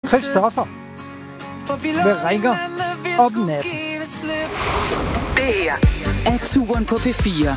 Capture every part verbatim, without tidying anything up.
Christoffer med Ringer om natten. Det her er Turen på P fire.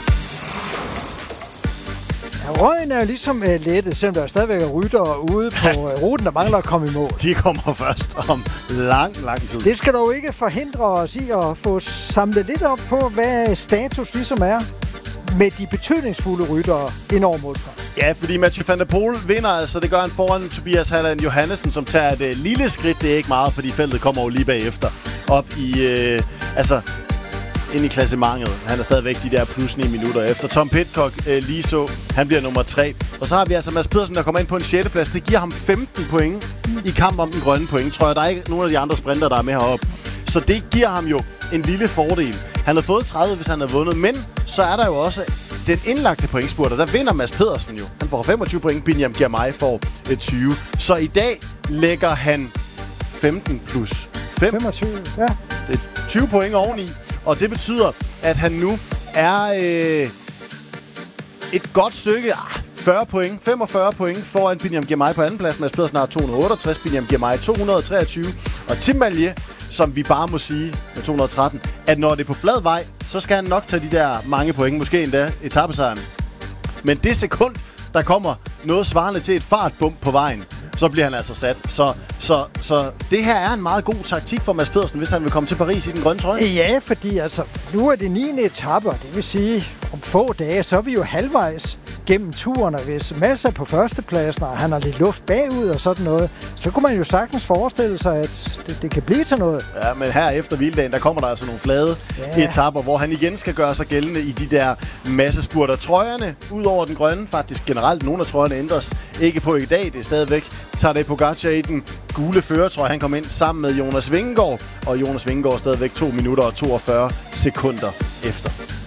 Ja, røgen er jo ligesom uh, lettet, selvom der stadigvæk er ryttere ude på uh, ruten, der mangler at komme i mål. De kommer først om lang, lang tid. Det skal dog ikke forhindre os i at få samlet lidt op på, hvad status ligesom er med de betydningsfulde ryttere ind over målstregen. Ja, fordi Mathieu van der Poel vinder, altså det gør han foran Tobias Halland Johannesen, som tager et uh, lille skridt. Det er ikke meget, fordi feltet kommer jo lige bagefter. Op i, uh, altså, ind i klassementet. Han er stadigvæk de der plus ni minutter efter. Tom Pidcock uh, lige så, han bliver nummer tre. Og så har vi altså Mads Pedersen, der kommer ind på en sjette plads. Det giver ham femten point i kamp om den grønne point, tror jeg. Der er ikke nogen af de andre sprinter, der er med heroppe. Så det giver ham jo en lille fordel. Han havde fået tredive, hvis han havde vundet, men så er der jo også den indlagte pointspurter. Der vinder Mads Pedersen jo. Han får femogtyve point, Binyam Girmay får tyve. Så i dag lægger han femten plus fem. femogtyve, ja. Det er tyve point oveni, og det betyder, at han nu er øh, et godt stykke, ah, fyrre point, femogfyrre point foran Binyam Girmay på anden plads. Mads Pedersen har to hundrede og otteogtres, Binyam Girmay to hundrede og treogtyve, og Tim Malje, som vi bare må sige med to hundrede og tretten, at når det er på flad vej, så skal han nok tage de der mange point, måske endda etapesejren. Men det sekund, der kommer noget svarende til et fartbump på vejen, så bliver han altså sat. Så, så, så det her er en meget god taktik for Mads Pedersen, hvis han vil komme til Paris i den grønne trøje. Ja, fordi altså, nu er det niende etape, og det vil sige, om få dage, så er vi jo halvvejs gennem turen, og hvis Mads er på førstepladsen, og han har lidt luft bagud og sådan noget, så kunne man jo sagtens forestille sig, at det, det kan blive til noget. Ja, men her efter hviledagen, der kommer der altså nogle flade ja. etaper, hvor han igen skal gøre sig gældende i de der massespurter. Trøjerne, ud over den grønne, faktisk generelt, nogle af trøjerne ændres ikke på i dag. Det er stadigvæk Tadej Pogacar i den gule førertrøje. Han kom ind sammen med Jonas Vingegaard, og Jonas Vingegaard stadigvæk to minutter og toogfyrre sekunder efter.